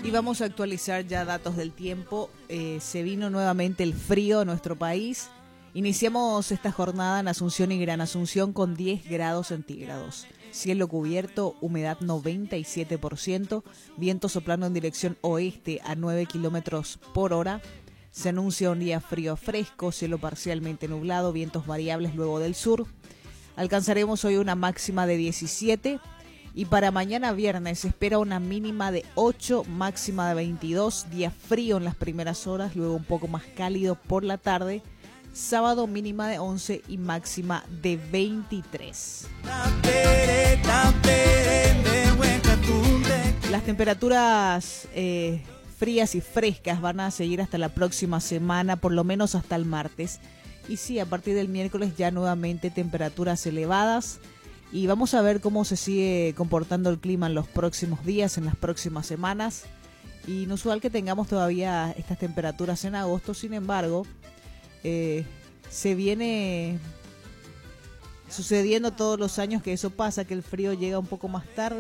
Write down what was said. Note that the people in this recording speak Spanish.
Y vamos a actualizar ya datos del tiempo. Se vino nuevamente el frío a nuestro país. Iniciamos esta jornada en Asunción y Gran Asunción con 10 grados centígrados. Cielo cubierto, humedad 97%, viento soplando en dirección oeste a 9 kilómetros por hora. Se anuncia un día frío fresco, cielo parcialmente nublado, vientos variables luego del sur. Alcanzaremos hoy una máxima de 17 y para mañana viernes se espera una mínima de 8, máxima de 22, día frío en las primeras horas, luego un poco más cálido por la tarde. Sábado mínima de 11 y máxima de 23. Las temperaturas frías y frescas van a seguir hasta la próxima semana, por lo menos hasta el martes. Y sí, a partir del miércoles ya nuevamente temperaturas elevadas. Y vamos a ver cómo se sigue comportando el clima en los próximos días, en las próximas semanas. Inusual que tengamos todavía estas temperaturas en agosto, sin embargo, se viene sucediendo todos los años que eso pasa, que el frío llega un poco más tarde.